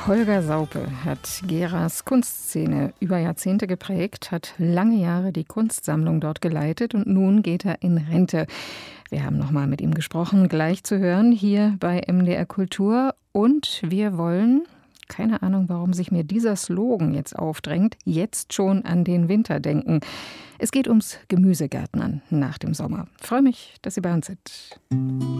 Holger Saupe hat Geras Kunstszene über Jahrzehnte geprägt, hat lange Jahre die Kunstsammlung dort geleitet und nun geht er in Rente. Wir haben nochmal mit ihm gesprochen, gleich zu hören hier bei MDR Kultur. Und wir wollen, keine Ahnung, warum sich mir dieser Slogan jetzt aufdrängt, jetzt schon an den Winter denken. Es geht ums Gemüsegärtnern nach dem Sommer. Ich freue mich, dass Sie bei uns sind.